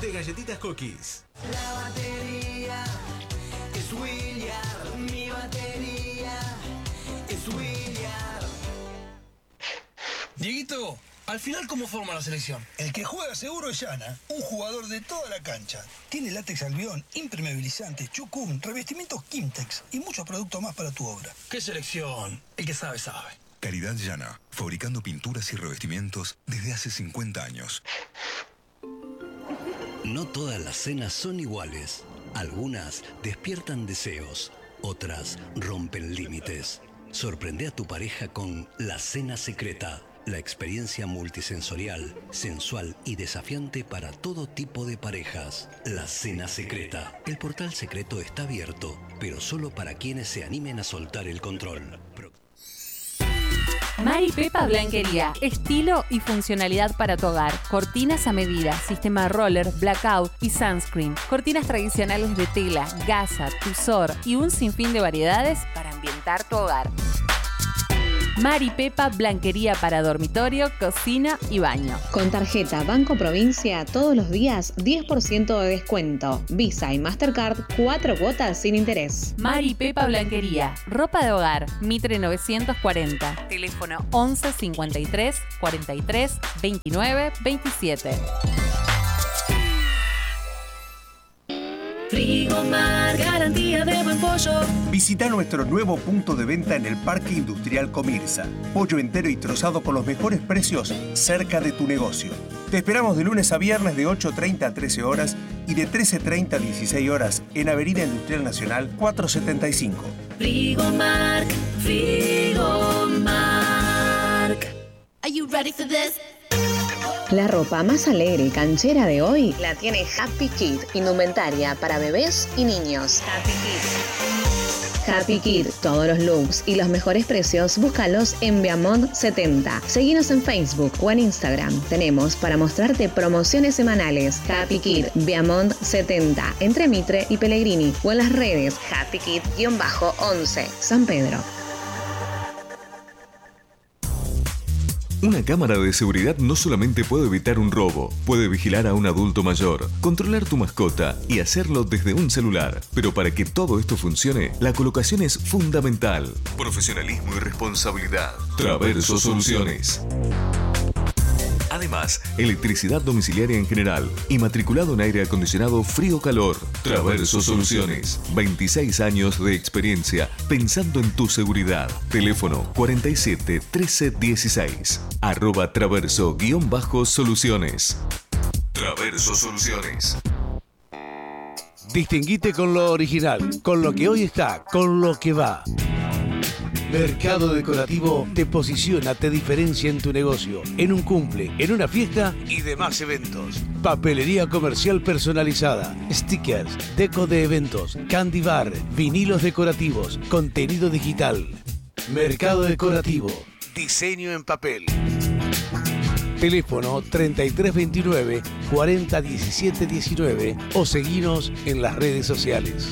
de galletitas Cookies. La batería es Williard, mi batería es Williard. Dieguito, al final, ¿cómo forma la selección? El que juega seguro es Yana, un jugador de toda la cancha. Tiene látex albión, impermeabilizante, chucum, revestimientos Kimtex y muchos productos más para tu obra. ¿Qué selección? El que sabe, sabe. Calidad Yana, fabricando pinturas y revestimientos desde hace 50 años. No todas las cenas son iguales. Algunas despiertan deseos, otras rompen límites. Sorprende a tu pareja con La Cena Secreta. La experiencia multisensorial, sensual y desafiante para todo tipo de parejas. La Cena Secreta. El portal secreto está abierto, pero solo para quienes se animen a soltar el control. Mari Pepa Blanquería. Estilo y funcionalidad para tu hogar. Cortinas a medida, sistema roller, blackout y sunscreen. Cortinas tradicionales de tela, gasa, tuzor y un sinfín de variedades para ambientar tu hogar. Mari Pepa Blanquería para dormitorio, cocina y baño. Con tarjeta Banco Provincia todos los días 10% de descuento. Visa y Mastercard 4 cuotas sin interés. Mari Pepa Blanquería. Ropa de hogar. Mitre 940. Teléfono 11 53 43 29 27. Frigomar, garantía de buen pollo. Visita nuestro nuevo punto de venta en el Parque Industrial Comirsa. Pollo entero y trozado con los mejores precios cerca de tu negocio. Te esperamos de lunes a viernes de 8:30 a 13 horas y de 13:30 a 16 horas en Avenida Industrial Nacional 475. Frigomar, Frigomar. Are you ready for this? La ropa más alegre y canchera de hoy la tiene Happy Kid, indumentaria para bebés y niños. Happy Kid, todos los looks y los mejores precios, búscalos en Viamont 70. Seguinos en Facebook o en Instagram. Tenemos para mostrarte promociones semanales. Happy Kid, Viamont 70, entre Mitre y Pellegrini. O en las redes, Happy Kid-11, San Pedro. Una cámara de seguridad no solamente puede evitar un robo, puede vigilar a un adulto mayor, controlar tu mascota y hacerlo desde un celular. Pero para que todo esto funcione, la colocación es fundamental. Profesionalismo y responsabilidad. Traverso Soluciones. Además, electricidad domiciliaria en general y matriculado en aire acondicionado frío-calor. Traverso Soluciones. 26 años de experiencia pensando en tu seguridad. Teléfono 47 13 16. @traverso_soluciones. Traverso Soluciones. Distinguite con lo original, con lo que hoy está, con lo que va. Mercado Decorativo te posiciona, te diferencia en tu negocio, en un cumple, en una fiesta y demás eventos. Papelería comercial personalizada, stickers, deco de eventos, candy bar, vinilos decorativos, contenido digital. Mercado Decorativo, diseño en papel. Teléfono 3329 40 17 19 o seguinos en las redes sociales.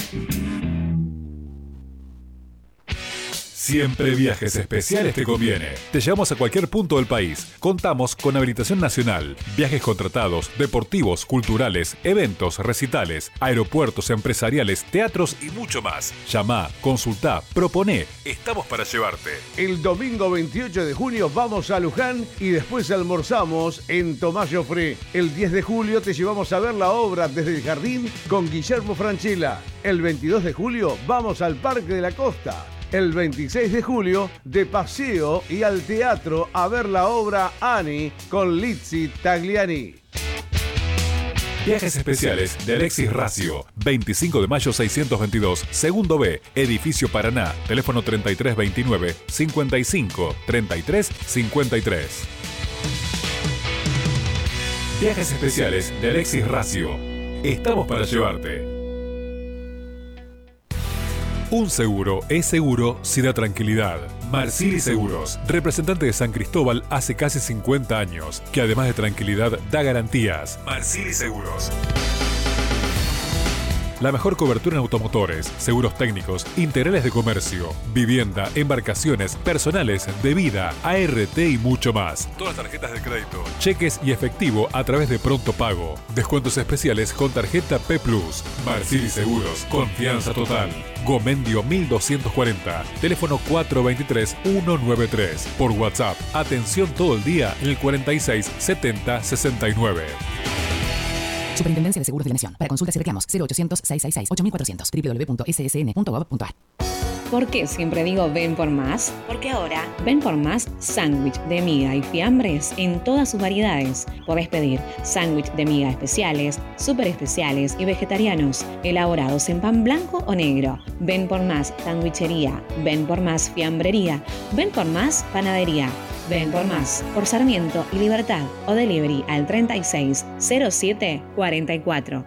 Siempre Viajes Especiales te conviene. Te llevamos a cualquier punto del país. Contamos con habilitación nacional, viajes contratados, deportivos, culturales, eventos, recitales, aeropuertos, empresariales, teatros y mucho más. Llama, consultá, proponé. Estamos para llevarte. El domingo 28 de junio vamos a Luján y después almorzamos en Tomás Joffre. El 10 de julio te llevamos a ver la obra desde el jardín con Guillermo Francella. El 22 de julio vamos al Parque de la Costa. El 26 de julio, de paseo y al teatro a ver la obra Annie con Lizzy Tagliani. Viajes Especiales de Alexis Racio. 25 de mayo 622, segundo B, Edificio Paraná. Teléfono 3329 55 33 53. Viajes Especiales de Alexis Racio. Estamos para llevarte. Un seguro es seguro si da tranquilidad. Marsili Seguros, representante de San Cristóbal hace casi 50 años, que además de tranquilidad da garantías. Marsili Seguros. La mejor cobertura en automotores, seguros técnicos, integrales de comercio, vivienda, embarcaciones, personales, de vida, ART y mucho más. Todas las tarjetas de crédito, cheques y efectivo a través de Pronto Pago. Descuentos especiales con tarjeta P+. Marcili Seguros, confianza total. Gomendio 1240, teléfono 423-193. Por WhatsApp, atención todo el día en el 46 70 69. Superintendencia de Seguros de la Nación. Para consultas y reclamos, 0800-666-8400, www.ssn.gov.ar. ¿Por qué siempre digo ven por más? Porque ahora ven por más sándwich de miga y fiambres en todas sus variedades. Podés pedir sándwich de miga especiales, súper especiales y vegetarianos, elaborados en pan blanco o negro. Ven por más sandwichería, ven por más fiambrería, ven por más panadería. Ven por más, por Sarmiento y Libertad o delivery al 36 07 44.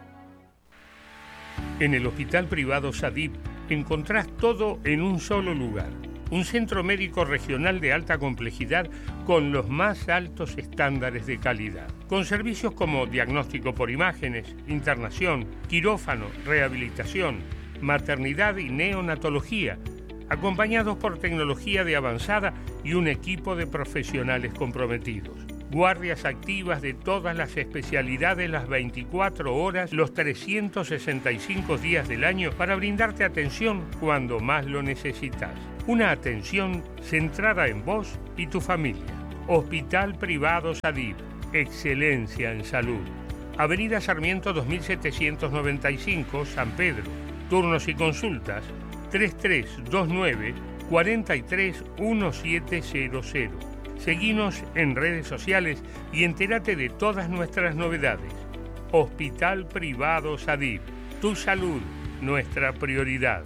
En el Hospital Privado Sadip encontrás todo en un solo lugar. Un centro médico regional de alta complejidad con los más altos estándares de calidad. Con servicios como diagnóstico por imágenes, internación, quirófano, rehabilitación, maternidad y neonatología, acompañados por tecnología de avanzada y un equipo de profesionales comprometidos. Guardias activas de todas las especialidades las 24 horas, los 365 días del año para brindarte atención cuando más lo necesitas. Una atención centrada en vos y tu familia. Hospital Privado Sadip. Excelencia en salud. Avenida Sarmiento 2795, San Pedro. Turnos y consultas 3329 43 1700. Seguinos en redes sociales y entérate de todas nuestras novedades. Hospital Privado Sadip. Tu salud, nuestra prioridad.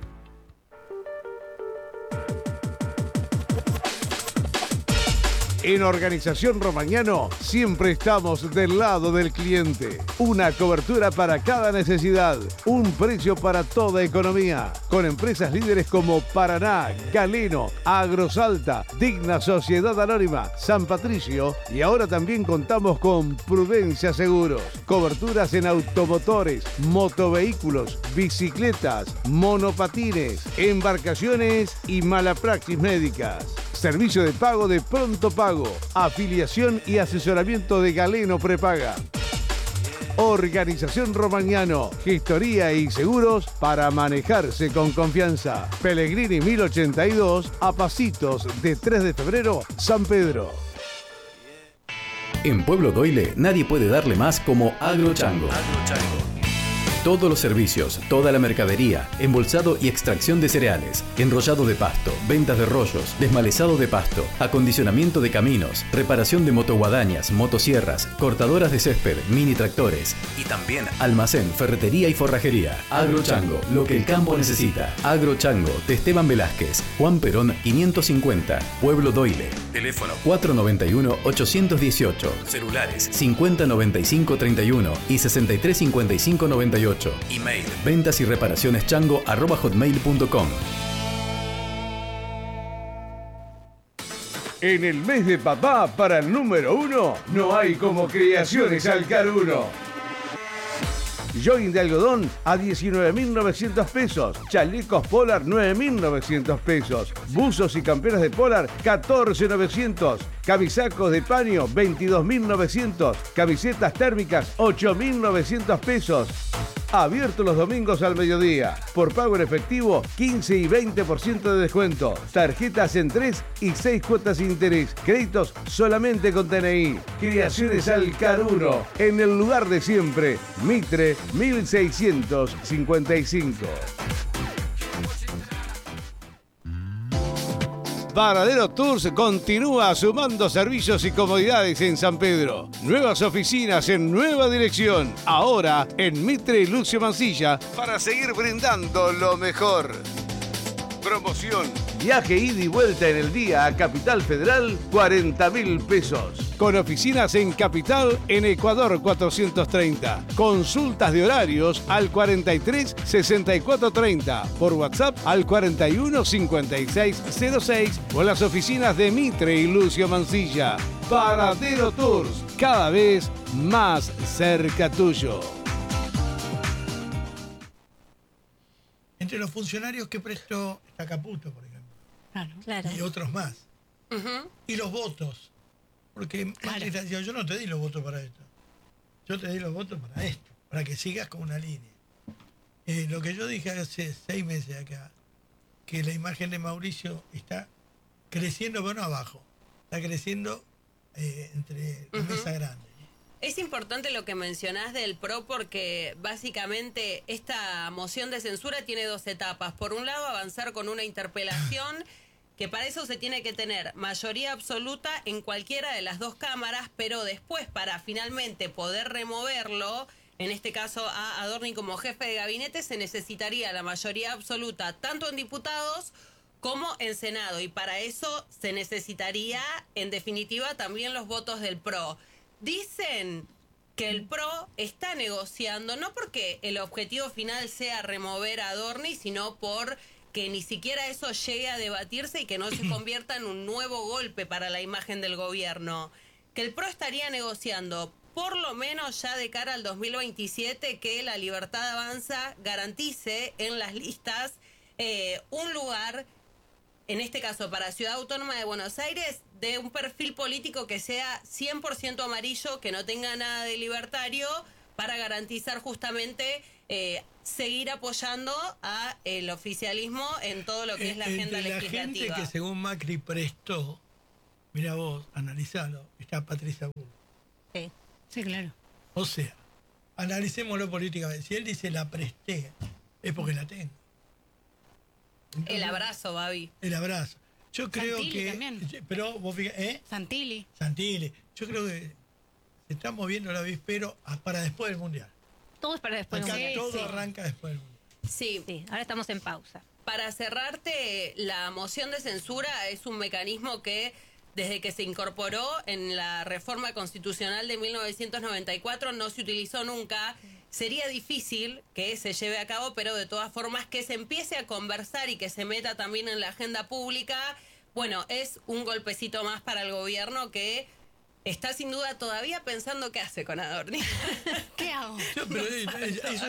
En Organización Romagnano siempre estamos del lado del cliente. Una cobertura para cada necesidad, un precio para toda economía. Con empresas líderes como Paraná, Galeno, Agrosalta, Digna Sociedad Anónima, San Patricio y ahora también contamos con Prudencia Seguros. Coberturas en automotores, motovehículos, bicicletas, monopatines, embarcaciones y malapraxis médicas. Servicio de pago de Pronto Pago, afiliación y asesoramiento de Galeno Prepaga. Organización Romagnano, gestoría y seguros para manejarse con confianza. Pellegrini 1082, a pasitos de 3 de febrero, San Pedro. En Pueblo Doyle nadie puede darle más como Agrochango. Todos los servicios, toda la mercadería, embolsado y extracción de cereales, enrollado de pasto, ventas de rollos, desmalezado de pasto, acondicionamiento de caminos, reparación de motoguadañas, motosierras, cortadoras de césped, mini tractores y también almacén, ferretería y forrajería. Agrochango, lo que el campo necesita. Agrochango, de Esteban Velázquez, Juan Perón 550, Pueblo Doyle. Teléfono 491-818, celulares 509531 y 635598. Email ventas y reparaciones chango@hotmail.com. En el mes de papá, para el número 1, no hay como Creaciones Alcaruno. Jogging de algodón a 19.900 pesos. Chalecos Polar 9.900 pesos. Buzos y camperas de Polar 14.900. Camisacos de paño 22.900. Camisetas térmicas 8.900 pesos. Abierto los domingos al mediodía. Por pago en efectivo, 15 y 20% de descuento. Tarjetas en 3 y 6 cuotas sin interés. Créditos solamente con DNI. Creaciones Alcaruno. En el lugar de siempre. Mitre 1655. Varadero Tours continúa sumando servicios y comodidades en San Pedro. Nuevas oficinas en nueva dirección. Ahora en Mitre y Lucio Mancilla para seguir brindando lo mejor. Promoción. Viaje ida y vuelta en el día a Capital Federal, 40.000 pesos. Con oficinas en Capital, en Ecuador 430. Consultas de horarios al 43 64 30. Por WhatsApp al 41 56 06 o las oficinas de Mitre y Lucio Mancilla. Varadero Tours, cada vez más cerca tuyo. Entre los funcionarios que prestó está Caputo, por ejemplo. Claro. Y otros más. Y los votos. Porque Macri decía, yo no te di los votos para esto. Yo te di los votos para esto. Para que sigas con una línea. Lo que yo dije hace 6 meses acá, que la imagen de Mauricio está creciendo, bueno, abajo. Está creciendo entre la mesa grande. Es importante lo que mencionás del PRO porque básicamente esta moción de censura tiene 2 etapas. Por un lado, avanzar con una interpelación, que para eso se tiene que tener mayoría absoluta en cualquiera de las 2 cámaras, pero después para finalmente poder removerlo, en este caso a Adorni como jefe de gabinete, se necesitaría la mayoría absoluta tanto en diputados como en Senado. Y para eso se necesitaría, en definitiva, también los votos del PRO. Dicen que el PRO está negociando, no porque el objetivo final sea remover a Adorni, sino por que ni siquiera eso llegue a debatirse y que no se convierta en un nuevo golpe para la imagen del gobierno. Que el PRO estaría negociando, por lo menos ya de cara al 2027, que la Libertad Avanza garantice en las listas un lugar, en este caso para Ciudad Autónoma de Buenos Aires, de un perfil político que sea 100% amarillo, que no tenga nada de libertario, para garantizar justamente seguir apoyando a el oficialismo en todo lo que es la agenda legislativa. La gente que según Macri prestó, mira vos, analizalo, está Patricia Bullrich. Sí, claro. O sea, analicémoslo políticamente. Si él dice la presté, es porque la tengo. Entonces, el abrazo, Babi. El abrazo. Yo creo Santilli que... también. Pero vos fíjate, Santilli. Yo creo que se está moviendo el avispero para después del Mundial. Todo es para después del Mundial. Todo arranca después del Mundial. Sí, ahora estamos en pausa. Para cerrarte, la moción de censura es un mecanismo que desde que se incorporó en la reforma constitucional de 1994 no se utilizó nunca. Sería difícil que se lleve a cabo, pero de todas formas que se empiece a conversar y que se meta también en la agenda pública, bueno, es un golpecito más para el gobierno que está sin duda todavía pensando qué hace con Adorni. ¿Qué hago? Pero eso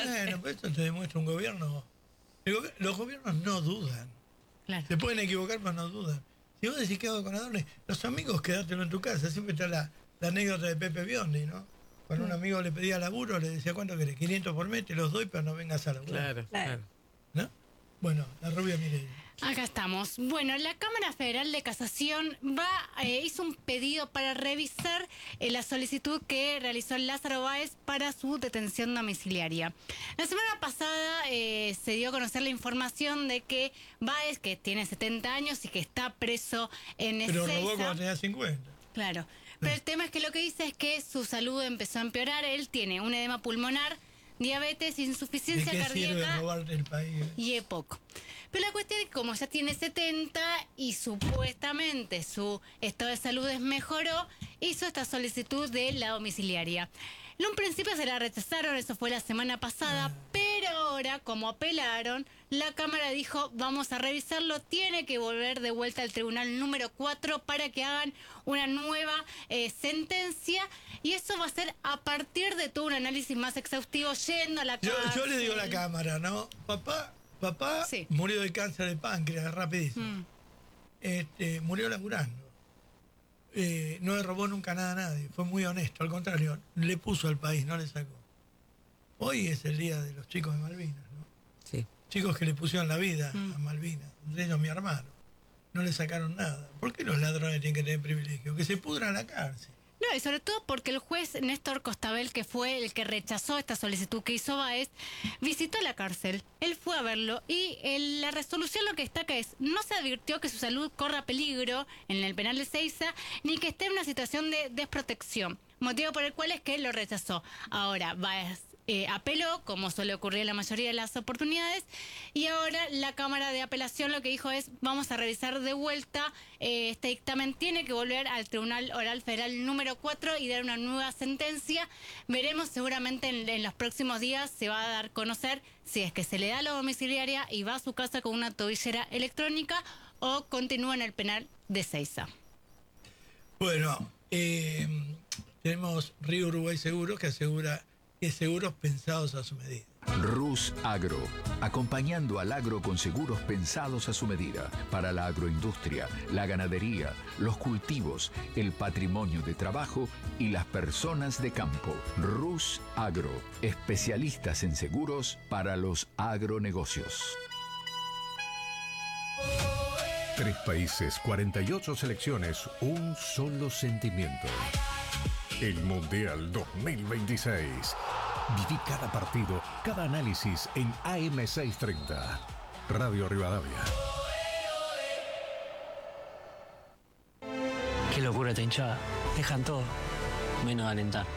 te demuestra un gobierno. Los gobiernos no dudan. Claro. Se pueden equivocar, pero no dudan. Si vos decís qué hago con Adorni, los amigos quedártelo en tu casa. Siempre está la anécdota de Pepe Biondi, ¿no? Cuando un amigo le pedía laburo, le decía, ¿cuánto querés? 500 por mes, te los doy, pero no vengas a laburar. Claro. ¿No? Bueno, la rubia Mireia. Acá estamos. Bueno, la Cámara Federal de Casación hizo un pedido para revisar la solicitud que realizó Lázaro Báez para su detención domiciliaria. La semana pasada se dio a conocer la información de que Báez, que tiene 70 años y que está preso en Ezeiza... Pero robó cuando tenía 50. Claro. Pero el tema es que lo que dice es que su salud empezó a empeorar. Él tiene un edema pulmonar, diabetes, insuficiencia ¿De qué cardíaca sirve robar el país? y EPOC. Pero la cuestión es que como ya tiene 70 y supuestamente su estado de salud mejoró, hizo esta solicitud de la domiciliaria. En un principio se la rechazaron, eso fue la semana pasada, pero ahora, como apelaron, la Cámara dijo, vamos a revisarlo, tiene que volver de vuelta al tribunal número 4 para que hagan una nueva sentencia, y eso va a ser a partir de todo un análisis más exhaustivo, yendo a la cárcel. Yo le digo a la Cámara, ¿no? Papá sí. Murió de cáncer de páncreas, rapidísimo. Murió laburando. No le robó nunca nada a nadie, fue muy honesto, al contrario, le puso al país, no le sacó. Hoy es el día de los chicos de Malvinas, ¿no? Sí. Chicos que le pusieron la vida a Malvinas, entre ellos mi hermano. No le sacaron nada. ¿Por qué los ladrones tienen que tener privilegio? Que se pudran a la cárcel. No, y sobre todo porque el juez Néstor Costabel, que fue el que rechazó esta solicitud que hizo Báez, visitó la cárcel, él fue a verlo y la resolución lo que destaca es, no se advirtió que su salud corra peligro en el penal de Ezeiza, ni que esté en una situación de desprotección, motivo por el cual es que lo rechazó. Ahora, Báez apeló, como suele ocurrir en la mayoría de las oportunidades, y ahora la Cámara de Apelación lo que dijo es, vamos a revisar de vuelta este dictamen, tiene que volver al Tribunal Oral Federal número 4 y dar una nueva sentencia. Veremos, seguramente en los próximos días se va a dar a conocer si es que se le da la domiciliaria y va a su casa con una tobillera electrónica o continúa en el penal de Ezeiza. Bueno, tenemos Río Uruguay Seguros que asegura que seguros pensados a su medida. Rus Agro, acompañando al agro con seguros pensados a su medida, para la agroindustria, la ganadería, los cultivos, el patrimonio de trabajo y las personas de campo. Rus Agro, especialistas en seguros para los agronegocios. 3 países, 48 selecciones, un solo sentimiento. El Mundial 2026. Viví cada partido, cada análisis en AM630. Radio Rivadavia. Qué locura esta hinchada. Dejan todo, menos alentar.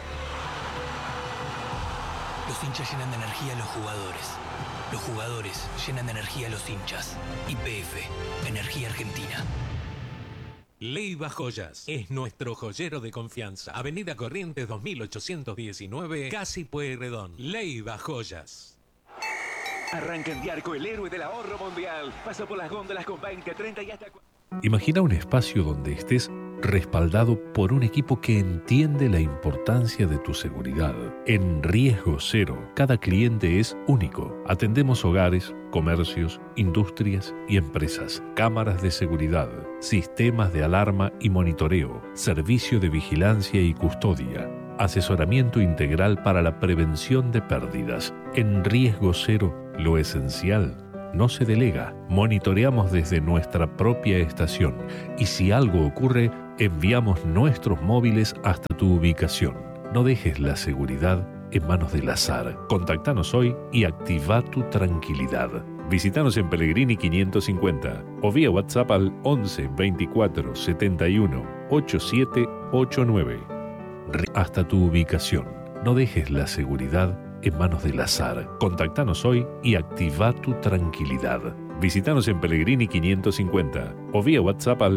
Los hinchas llenan de energía a los jugadores. Los jugadores llenan de energía a los hinchas. YPF, Energía Argentina. Leiva Joyas es nuestro joyero de confianza. Avenida Corrientes 2819, Casi Pueyrredón. Leiva Joyas. Arranca en Diarco el héroe del ahorro mundial. Pasó por las góndolas con 20, 30 y hasta... Imagina un espacio donde estés respaldado por un equipo que entiende la importancia de tu seguridad. En Riesgo Cero, cada cliente es único. Atendemos hogares, comercios, industrias y empresas. Cámaras de seguridad, sistemas de alarma y monitoreo, servicio de vigilancia y custodia, asesoramiento integral para la prevención de pérdidas. En Riesgo Cero, lo esencial no se delega. Monitoreamos desde nuestra propia estación y si algo ocurre, enviamos nuestros móviles hasta tu ubicación. No dejes la seguridad en manos del azar. Contactanos hoy y activa tu tranquilidad. Visítanos en Pellegrini 550 o vía WhatsApp al 11 24 71 8789. Hasta tu ubicación. No dejes la seguridad en manos del azar. Contactanos hoy y activa tu tranquilidad. Visítanos en Pellegrini 550 o vía WhatsApp al